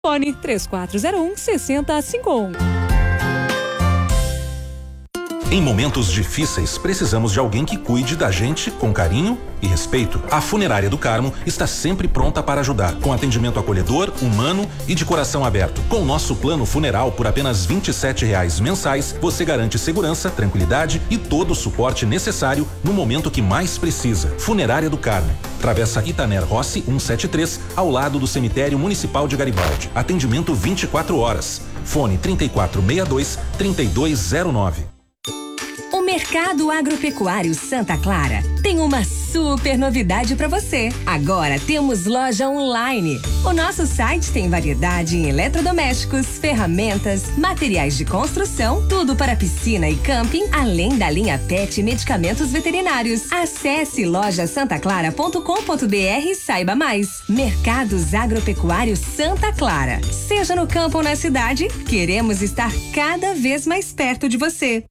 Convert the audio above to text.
Fone 3401-6051. Em momentos difíceis, precisamos de alguém que cuide da gente com carinho e respeito. A Funerária do Carmo está sempre pronta para ajudar, com atendimento acolhedor, humano e de coração aberto. Com o nosso plano funeral por apenas R$ 27,00 mensais, você garante segurança, tranquilidade e todo o suporte necessário no momento que mais precisa. Funerária do Carmo, Travessa Itaner Rossi 173, ao lado do Cemitério Municipal de Garibaldi. Atendimento 24 horas. Fone 3462-3209. O Mercado Agropecuário Santa Clara tem uma super novidade para você. Agora temos loja online. O nosso site tem variedade em eletrodomésticos, ferramentas, materiais de construção, tudo para piscina e camping, além da linha PET e medicamentos veterinários. Acesse lojasantaclara.com.br e saiba mais. Mercados Agropecuários Santa Clara. Seja no campo ou na cidade, queremos estar cada vez mais perto de você.